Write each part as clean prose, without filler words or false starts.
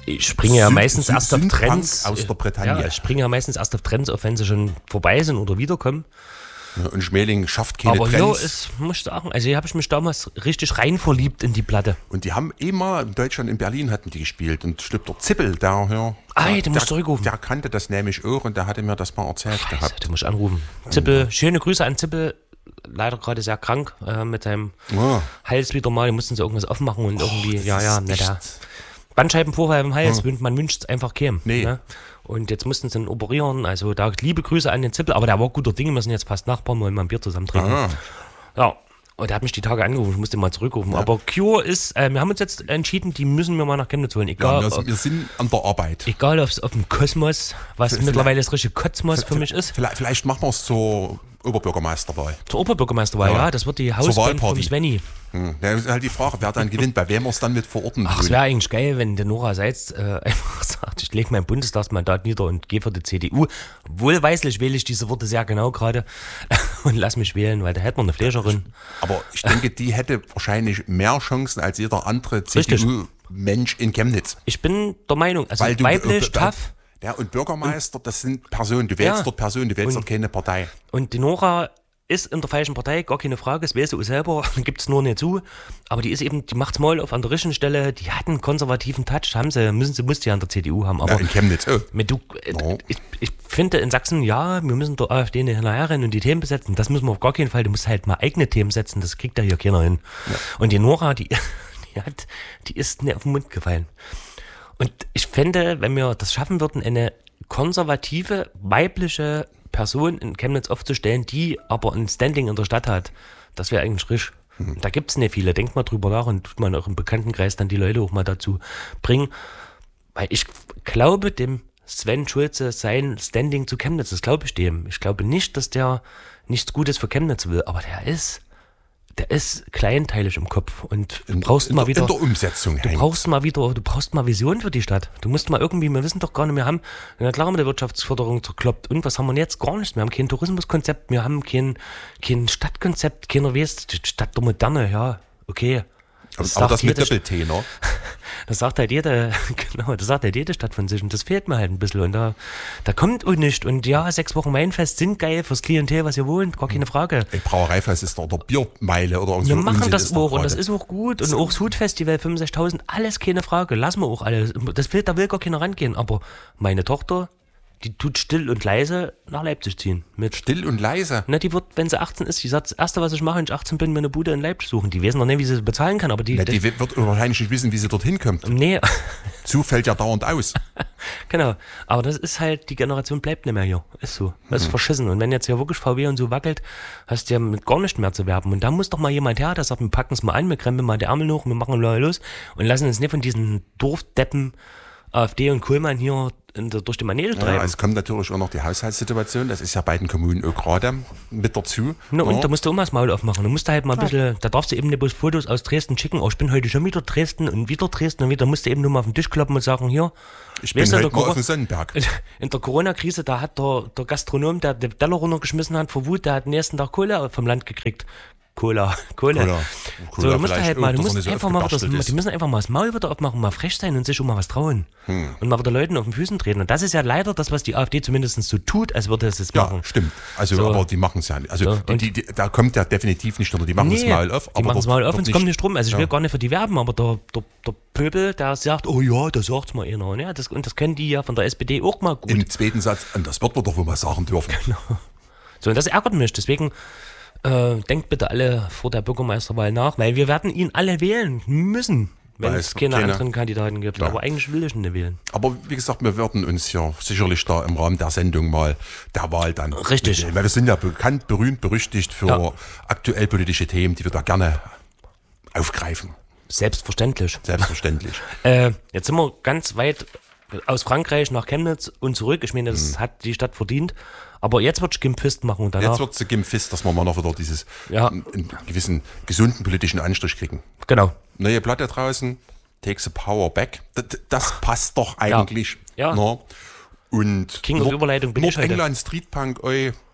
Ich springe ja meistens erst auf Sündpunk Trends. aus der Bretagne. Ja, ich springe ja meistens erst auf Trends, auf wenn sie schon vorbei sind oder wiederkommen. Ja, und Schmeling schafft keine Aber hier Trends. ist, muss ich sagen, also hier habe ich mich damals richtig rein verliebt in die Platte. Und die haben immer in Deutschland, in Berlin hatten die gespielt. Und Stück der Zippel, den musst du zurückrufen. Der kannte das nämlich auch und der hatte mir das mal erzählt gehabt. Du musst anrufen. Zippel, schöne Grüße an Zippel. Leider gerade sehr krank mit seinem Hals wieder mal. Die mussten sie irgendwas aufmachen und irgendwie, der Bandscheibenvorfall im Hals. Man wünscht es einfach keinem. Nee. Ne? Und jetzt mussten sie ihn operieren. Also da liebe Grüße an den Zippel. Aber der war guter Dinge. Wir sind jetzt fast Nachbarn, wollen mal ein Bier zusammen trinken. Ja. Und der hat mich die Tage angerufen, ich musste mal zurückrufen. Ja. Aber Cure ist, wir haben uns jetzt entschieden, die müssen wir mal nach Chemnitz holen. Egal, wir sind an der Arbeit. Egal, ob es auf dem Kosmos, was mittlerweile das richtige Kosmos für mich ist. Vielleicht machen wir es zur Oberbürgermeisterwahl. Zur Oberbürgermeisterwahl, ja. Das wird die Hausband vom Svenny. Da ist halt die Frage, wer dann gewinnt, bei wem wir es dann mit verorten. Ach, es wäre eigentlich geil, wenn der Nora Seitz einfach sagt, ich lege mein Bundestagsmandat nieder und gehe für die CDU. Wohlweislich wähle ich diese Worte sehr genau gerade und lass mich wählen, weil da hätten wir eine Flescherin. Aber ich denke, die hätte wahrscheinlich mehr Chancen als jeder andere CDU-Mensch in Chemnitz. Ich bin der Meinung, also weiblich, tough. Ja, und Bürgermeister, das sind Personen, du wählst dort Personen, du wählst dort keine Partei. Und die Nora ist in der falschen Partei, gar keine Frage, das weiß sie auch selber, gibt es nur nicht zu. Aber die ist eben, die macht's mal auf an der richtigen Stelle, die hat einen konservativen Touch, musste ja an der CDU haben. Aber ja, in Chemnitz, ich finde in Sachsen, ja, wir müssen der AfD hinterher rennen und die Themen besetzen, das müssen wir auf gar keinen Fall, du musst halt mal eigene Themen setzen, das kriegt ja hier keiner hin. Ja. Und die Nora, die ist nicht auf den Mund gefallen. Und ich fände, wenn wir das schaffen würden, eine konservative, weibliche Person in Chemnitz aufzustellen, die aber ein Standing in der Stadt hat, das wäre eigentlich frisch. Da gibt es nicht viele. Denkt mal drüber nach und tut man auch im Bekanntenkreis dann die Leute auch mal dazu bringen. Weil ich glaube dem Sven Schulze sein Standing zu Chemnitz, das glaube ich dem. Ich glaube nicht, dass der nichts Gutes für Chemnitz will, aber der ist kleinteilig im Kopf und du brauchst mal wieder in der Umsetzung. Du brauchst mal Vision für die Stadt. Du musst mal irgendwie, wir wissen doch gar nicht, wir haben klar mit der Wirtschaftsförderung zerkloppt und was haben wir jetzt? Gar nichts. Wir haben kein Tourismuskonzept, wir haben kein Stadtkonzept, keiner weiß, die Stadt der Moderne, ja, okay. Aber das mit Doppel-T, ne? Das sagt halt jede Stadt von sich und das fehlt mir halt ein bisschen und da kommt auch nicht und ja, 6 Wochen Weinfest sind geil fürs Klientel, was ihr wohnt, gar keine Frage. Brauereifest ist doch der Biermeile oder so. Wir machen das auch und das ist auch gut und auch das Hutfestival 65.000, alles keine Frage, lassen wir auch alles, da will gar keiner rangehen, aber meine Tochter, die tut still und leise nach Leipzig ziehen. Still und leise? Na, die wird, wenn sie 18 ist, die sagt, das Erste, was ich mache, wenn ich 18 bin, mir eine Bude in Leipzig suchen. Die wissen noch nicht, wie sie bezahlen kann, aber die wird wahrscheinlich nicht wissen, wie sie dorthin kommt. Nee. Zu fällt ja dauernd aus. Genau. Aber das ist halt, die Generation bleibt nicht mehr hier. Ist so. Das ist verschissen. Und wenn jetzt hier wirklich VW und so wackelt, hast du ja mit gar nicht mehr zu werben. Und da muss doch mal jemand her, der sagt, wir packen es mal an, wir krempeln mal die Ärmel hoch, wir machen los und lassen uns nicht von diesen Dorfdeppen AfD und Kohlmann hier durch die Manege treiben. Ja, es kommt natürlich auch noch die Haushaltssituation, das ist ja bei den Kommunen auch gerade mit dazu. Und da musst du auch mal das Maul aufmachen. Du musst halt mal ein bisschen, da darfst du eben nicht bloß Fotos aus Dresden schicken, ich bin heute schon wieder Dresden und wieder musst du eben nur mal auf den Tisch kloppen und sagen, hier. Ich bin heute mal auf dem Sonnenberg. In der Corona-Krise, da hat der Gastronom, der den Teller runtergeschmissen hat vor Wut, der hat den ersten Tag Kohle vom Land gekriegt. Cola. So, du musst halt mal, die müssen einfach mal das Maul wieder aufmachen, mal frech sein und sich schon mal was trauen. Und mal wieder Leuten auf den Füßen treten. Und das ist ja leider das, was die AfD zumindest so tut, als würde es es machen. Ja, stimmt. Also, so. Aber die machen es ja nicht. Also, da kommt ja definitiv nicht, oder die machen das Maul auf. Die machen das Maul auf und es kommt nicht drum. Also, ich will gar nicht für die werben, aber der Pöbel, der sagt, oh ja, das sagt's mal einer. Ja, und das können die ja von der SPD auch mal gut. Im zweiten Satz, und das wird man doch wohl mal sagen dürfen. Genau. So, und das ärgert mich. Deswegen denkt bitte alle vor der Bürgermeisterwahl nach, weil wir werden ihn alle wählen müssen, wenn es keine anderen Kandidaten gibt. Ja. Aber eigentlich will ich ihn nicht wählen. Aber wie gesagt, wir werden uns ja sicherlich da im Rahmen der Sendung mal der Wahl dann... Richtig. Weil wir sind ja bekannt, berühmt, berüchtigt für aktuell politische Themen, die wir da gerne aufgreifen. Selbstverständlich. Jetzt sind wir ganz weit aus Frankreich nach Chemnitz und zurück. Ich meine, das hat die Stadt verdient. Aber jetzt wird es Gimfist machen und danach... Jetzt wird es Gimfist, dass wir mal noch wieder dieses einen gewissen gesunden politischen Anstrich kriegen. Genau. Neue Platte draußen, Takes a Power Back. Das passt doch eigentlich. Ja. No? Und King of Überleitung bin ich heute. England Streetpunk,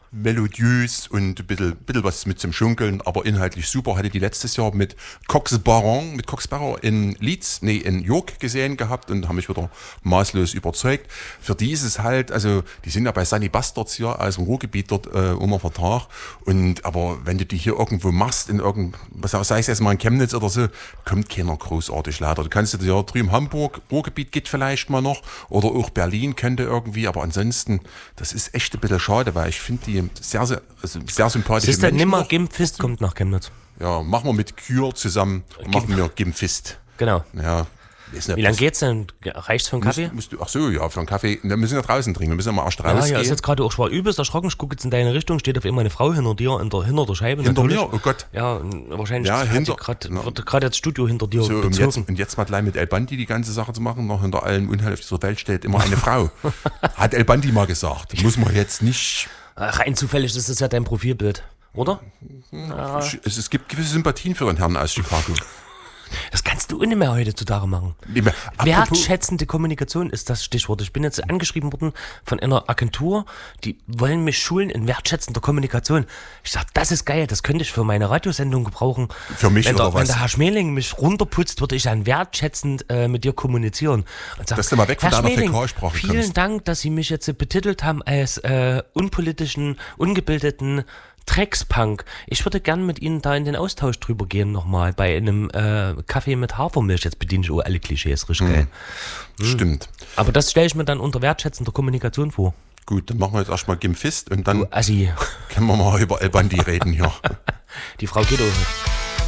melodiös und ein bisschen was mit zum Schunkeln, aber inhaltlich super. Hatte die letztes Jahr mit Cox Barron in in York gesehen gehabt und haben mich wieder maßlos überzeugt. Für die ist es halt, also die sind ja bei Sunny Bastards hier aus dem Ruhrgebiet dort unter Vertrag. Aber wenn du die hier irgendwo machst, in sei es jetzt mal in Chemnitz oder so, kommt keiner großartig leider. Du kannst dir ja drüben Hamburg, Ruhrgebiet geht vielleicht mal noch oder auch Berlin könnte irgendwie, aber ansonsten, das ist echt ein bisschen schade, weil ich finde die sehr sympathische Siehst du, Menschen. nimmer Gimfist kommt nach Chemnitz. Ja, machen wir mit Kür zusammen, machen wir Gimfist. Genau. Ja. Wie lange geht's denn? Reicht's für einen Kaffee? Ach so, ja, für einen Kaffee. Wir müssen ja draußen trinken, wir müssen ja mal erst rausgehen. Ja, ist jetzt gerade auch schwer übelst erschrocken. Ich gucke jetzt in deine Richtung, steht auf einmal eine Frau hinter dir, hinter der Scheibe. Hinter natürlich. mir? Oh Gott. Ja, wahrscheinlich wird gerade das Studio hinter dir so, bezogen. Und jetzt mal gleich mit El Bandi die ganze Sache zu machen, noch hinter allen Unheil auf dieser Welt steht immer eine Frau. Hat El Bandi mal gesagt. Muss man jetzt nicht... Rein zufällig, das ist ja dein Profilbild, oder? Ja. Es gibt gewisse Sympathien für den Herrn aus Chicago. Das kannst du nicht mehr heutzutage machen. Wertschätzende Kommunikation ist das Stichwort. Ich bin jetzt angeschrieben worden von einer Agentur, die wollen mich schulen in wertschätzender Kommunikation. Ich sag, das ist geil, das könnte ich für meine Radiosendung gebrauchen. Für mich oder was? Wenn der Herr Schmeling mich runterputzt, würde ich dann wertschätzend mit dir kommunizieren. Und sag, dass du mal weg von Herr deiner Schmeling, Fäkalsprache vielen kommst. Dank, dass Sie mich jetzt betitelt haben als unpolitischen, ungebildeten Dreckspunk. Ich würde gern mit Ihnen da in den Austausch drüber gehen nochmal bei einem Kaffee mit Hafermilch. Jetzt bediene ich auch alle Klischees, richtig geil. Stimmt. Aber das stelle ich mir dann unter wertschätzender Kommunikation vor. Gut, dann machen wir jetzt erstmal Gimfist und dann Assi. können wir mal über El Bandi reden hier. Die Frau geht auch nicht.